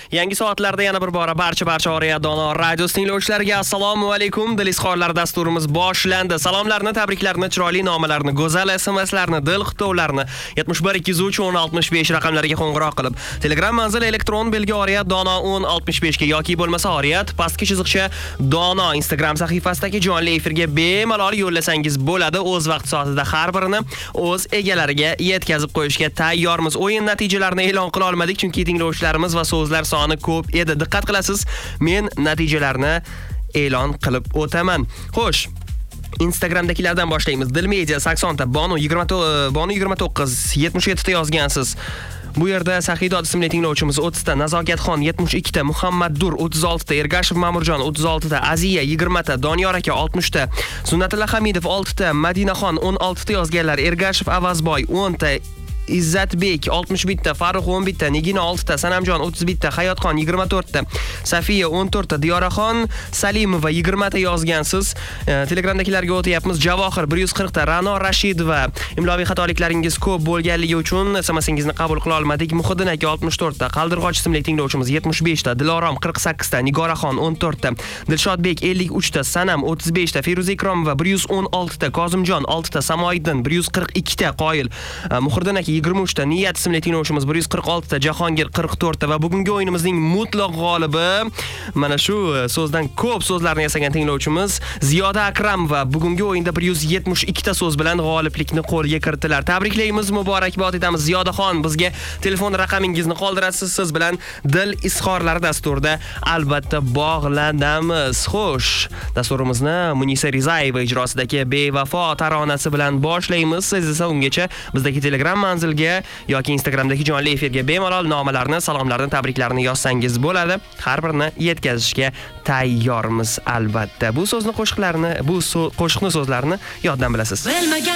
Yangi soatlarda yana bir bora barcha Oriya Dono radio tinglovchilariga assalomu alaykum. Dil izhorlar dasturimiz boshlandi. Salomlarni, tabriklarni, chiroyli nomalarni, go'zal SMSlarni, dil xutovlarni 71 203 1065 raqamlariga qo'ng'iroq qilib, Telegram manzil elektron belgi Oriya Dono 1065 ga yoki bo'lmasa Oriyat pastki chiziqcha Dono Instagram sahifasidagi jonli efirga bemalol yo'llasangiz bo'ladi. O'z vaqt soatida har birini o'z egalariga yetkazib qo'yishga tayyormiz. O'yin natijalarini e'lon qila olmadik chunki tinglovchilarimiz va so'zlar soni ko'p edi. Diqqat qilasiz, men natijalarni e'lon qilib o'taman. Xo'sh, Instagramdagilardan boshlaymiz. Dilmedia 80 ta, Bonu 29 77 ta yozgansiz. Bu yerda Sahidod ismli tinglovchimiz 30 ta, Nazokatxon 72 ta, Muhammaddur 36 ta, Ergashev Ma'murjon 36 ta, Aziya 20 ta, Doniyor aka 60 ta, Sunnatulla Hamidov 6 ta, Madinaxon 16 ta yozganlar, Ergashev Avazboy 10 ta, Izzatbek 61 ta, Farruh 11 ta, Nigina 6 ta, Sanamjon 31 ta, Hayotxon 24 ta, Safiya 14 ta, Diyoraxon Salimova 20 ta yozgansiz. Telegramdagilarga o'tyapmiz. Javohir 140 ta, Ra'no Rashidova, imloviy xatoliklaringiz ko'p bo'lganligi uchun SMSingizni qabul qila olmadik. Muhiddin aka 64 ta, Qaldirg'och ismli tinglovchimiz 75 ta, Dilorom 48 ta, Nigoraxon 14 ta, Dilshodbek 53 ta, Sanam 35 ta, Feruza Ikromova 116 ta, Kozimjon 6 ta, Samoiddin 142 ta, Qoyil, Muhiddin aka 23 ta, Niyat ismli tinglovchimiz 146 ta, Jahongir 44 ta va bugungi o'yinimizning mutlaq g'olibi mana shu so'zdan ko'p so'zlarni yasagan tinglovchimiz Ziyoda Akramova bugungi o'yinda 172 ta so'z bilan g'oliblikni qo'lga kiritdilar. Tabriklaymiz, muborakbod etamiz. Ziyodaxon, bizga telefon raqamingizni qoldirasiz. Siz bilan dil izhorlari dasturida albatta bog'lanamiz. Xo'sh, dasturimizni Munisa Rizayeva ijrosidagi Bevafo taronasi bilan boshlaymiz. Siz esa ungacha bizdagi Telegram manzilga yoki Instagramdagi jonli efirga bemalol nomalarni, salomlarni, tabriklarni yozsangiz bo'ladi. Har birini yetkazishga tayyormiz albatta. Bu so'zni qo'shiqlarni, bu qo'shiqni so'zlarini yoddan bilasiz.